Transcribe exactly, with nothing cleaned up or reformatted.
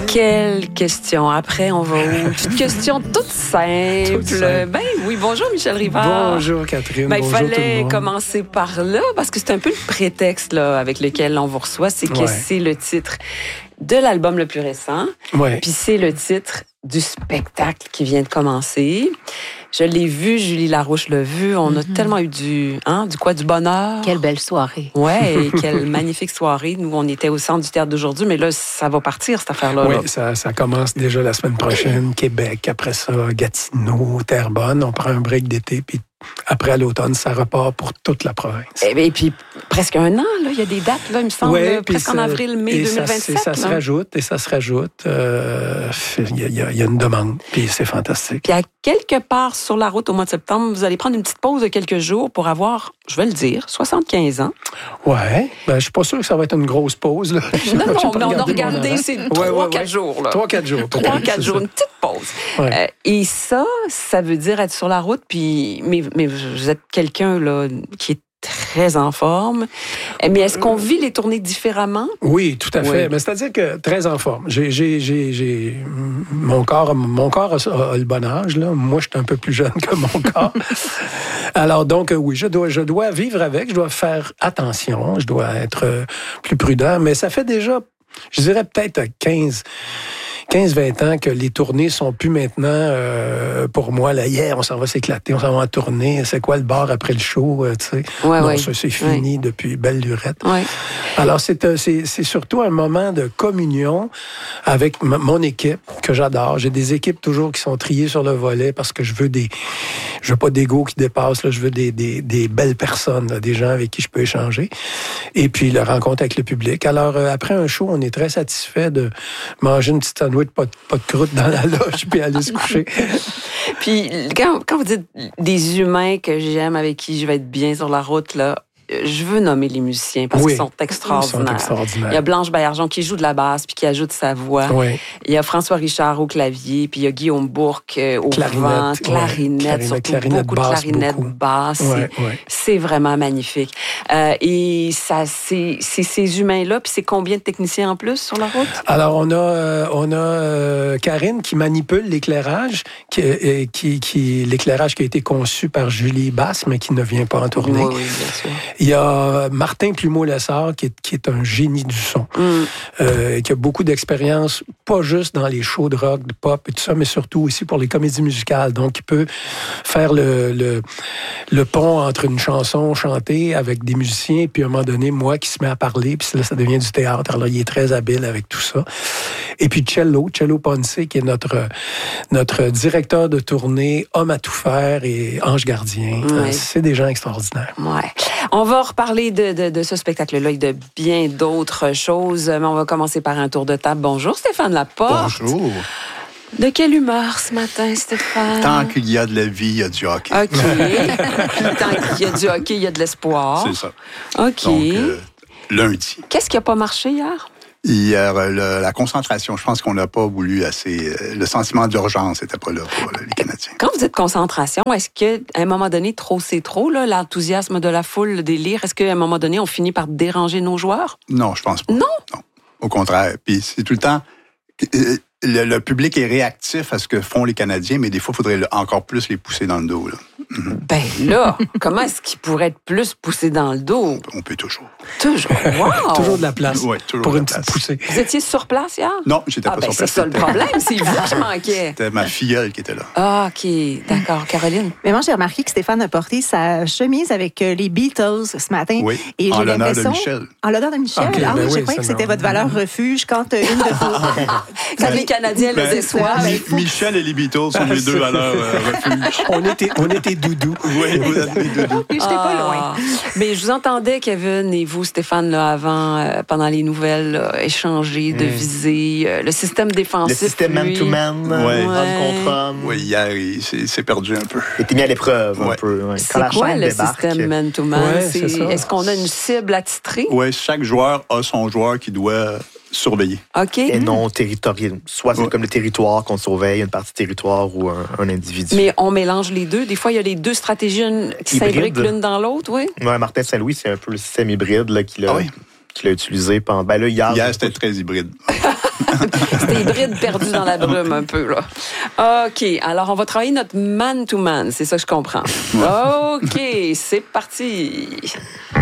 Quelle question. Après, on va où? Une question toute simple. Toute simple. Ben oui, bonjour Michel Rivard. Bonjour Catherine, ben, bonjour tout le fallait monde. commencer par là, parce que c'est un peu le prétexte là, avec lequel on vous reçoit, c'est que Ouais. c'est le titre de l'album le plus récent, Ouais. puis c'est le titre du spectacle qui vient de commencer. Je l'ai vu, Julie Larouche l'a vu, on a Mm-hmm. tellement eu du, hein, du quoi, du bonheur. Quelle belle soirée. Ouais, et quelle magnifique soirée. Nous, on était au centre du théâtre d'aujourd'hui, mais là, ça va partir, cette affaire-là. Oui, là. ça, ça commence déjà la semaine prochaine. Québec, après ça, Gatineau, Terrebonne. On prend un break d'été, puis après, à l'automne, ça repart pour toute la province. Et, et puis, presque un an, là, il y a des dates, là, il me semble, Ouais, là, puis presque en ça- avril, mai et deux mille ça, vingt-sept. et ça se là. rajoute, et ça se rajoute. Euh, Il y, a- il y a- il y a une demande, puis c'est fantastique. Puis à quelque part sur la route au mois de septembre, vous allez prendre une petite pause de quelques jours pour avoir, je vais le dire, soixante-quinze ans. Ouais, ben, je suis pas sûr que ça va être une grosse pause. Là. Non, J'ai non, pas mais on a regardé mon regardé, horaire. c'est Ouais, trois, ouais, quatre ouais. jours. Là. Trois, quatre jours. Trois, peut-être, quatre c'est jours, ça. une petite pause. Ouais. Euh, et ça, ça veut dire être sur la route, puis mais, mais vous êtes quelqu'un là qui est très en forme. Mais est-ce qu'on vit les tournées différemment? Oui, tout à fait. Oui. Mais c'est-à-dire que très en forme. J'ai, j'ai, j'ai, j'ai- mon corps, mon corps a, a le bon âge. Là. Moi, je suis un peu plus jeune que mon corps. Alors donc, euh, oui, je dois, je dois vivre avec. Je dois faire attention. Je dois être euh, plus prudent. Mais ça fait déjà, je dirais peut-être quinze quinze vingt ans que les tournées sont plus maintenant euh, pour moi. Là, hier, on s'en va s'éclater, on s'en va en tournée. C'est quoi le bar après le show? euh, tu sais? Ouais, non, ouais. ça, c'est fini depuis belle lurette. Oui. Alors, c'est, euh, c'est, c'est surtout un moment de communion avec m- mon équipe que j'adore. J'ai des équipes toujours qui sont triées sur le volet parce que je veux des, je veux pas d'ego qui dépasse, là. Je veux des, des, des belles personnes, là, des gens avec qui je peux échanger. Et puis, la rencontre avec le public. Alors, euh, après un show, on est très satisfait de manger une petite sandwich, pas de, pas de croûte dans la loge, puis aller se coucher. Puis quand, quand vous dites des humains que j'aime, avec qui je vais être bien sur la route, là, je veux nommer les musiciens parce Oui. qu'ils sont extraordinaires. Ils sont extraordinaires. Il y a Blanche Baillargeon qui joue de la basse puis qui ajoute sa voix. Oui. Il y a François Richard au clavier, puis il y a Guillaume Bourque euh, au Clarinette, vent, ouais. clarinette, Clarinette, surtout clarinette beaucoup de basse, clarinette beaucoup. basse. Ouais, C'est- ouais. C'est vraiment magnifique. Euh, et ça, c'est c'est ces humains-là, puis c'est combien de techniciens en plus sur la route? Alors, on a, euh, on a euh, Karine qui manipule l'éclairage, qui, euh, qui, qui, l'éclairage qui a été conçu par Julie Basse, mais qui ne vient pas en tournée. Oui, oui, bien sûr. Il y a Martin Plumeau-Lessard, qui est, qui est un génie du son, Mm. euh, qui a beaucoup d'expérience, pas juste dans les shows de rock, de pop et tout ça, mais surtout aussi pour les comédies musicales. Donc, il peut faire le, le, le pont entre une chanson chantée avec des musiciens, puis à un moment donné, moi qui se mets à parler, puis là, ça devient du théâtre. Alors, il est très habile avec tout ça. Et puis, Cello, Cello Ponce, qui est notre, notre directeur de tournée, homme à tout faire et ange gardien. Ouais. C'est des gens extraordinaires. Ouais. On va reparler de, de, de ce spectacle-là et de bien d'autres choses, mais on va commencer par un tour de table. Bonjour Stéphane Laporte. Bonjour. De quelle humeur ce matin, Stéphane? Tant qu'il y a de la vie, il y a du hockey. OK. Tant qu'il y a du hockey, il y a de l'espoir. C'est ça. OK. Donc, euh, lundi. Qu'est-ce qui n'a pas marché hier? Hier, euh, le- la concentration, je pense qu'on n'a pas voulu assez... euh, le sentiment d'urgence n'était pas là pour euh, les Canadiens. Quand vous dites concentration, est-ce qu'à un moment donné, trop c'est trop, là, l'enthousiasme de la foule, le délire, est-ce qu'à un moment donné, on finit par déranger nos joueurs? Non, je pense pas. Non? Non. Au contraire. Puis c'est tout le temps... euh, Le, le public est réactif à ce que font les Canadiens, mais des fois, il faudrait le- encore plus les pousser dans le dos. Là. Mhm. Ben là, comment est-ce qu'il pourrait être plus poussé dans le dos? On peut toujours. Toujours. Wow! Toujours de la place Oui, toujours pour de la une petite place. poussée. Vous étiez sur place hier? Non, j'étais Ah, pas ben sur c'est place. ça le problème, c'est vous qui manquait. C'était ma filleule qui était là. Ah, OK. D'accord. Caroline? Mais moi, j'ai remarqué que Stéphane a porté sa chemise avec euh, les Beatles ce matin. Oui, Et en j'ai l'honneur de l'impression- Michel. En l'honneur de Michel. Ok, ah ben oui, oui, je croyais que ça, c'était non. votre valeur refuge quand euh, une de vos... Quand les Canadiens Ben, le déçoivent. Mi- il faut- Michel et les Beatles sont les deux à leur euh, refuge. On était, on était doudous. Oui, vous êtes les deux. J'étais pas loin. Ah. Mais je vous entendais, Kevin, et vous, Stéphane, là, avant, euh, pendant les nouvelles, là, échanger, de viser euh, le système Le défensif. système lui. man-to-man, Ouais. homme contre homme, Oui, hier, il s'est s'est perdu un peu. était mis à l'épreuve un Ouais. peu. ouais. Quand C'est la quoi chaîne le débarque, système man-to-man? Ouais, C'est- c'est ça. Est-ce qu'on a une cible attitrée? Oui, chaque joueur a son joueur qui doit surveiller. OK. et non territorial. Soit c'est Ouais. comme le territoire qu'on surveille, une partie territoire ou un, un individu. Mais on mélange les deux. Des fois, il y a les deux stratégies une- qui Hybride. s'imbriquent l'une dans l'autre, oui. Ouais, Martin Saint-Louis, c'est un peu le système hybride là, qu'il a, Ah oui. qu'il a utilisé pendant. Ben là, hier, Hier, c'était très hybride. C'était hybride perdu dans la brume un peu, là. OK. Alors, on va travailler notre man-to-man. C'est ça que je comprends. OK. C'est parti.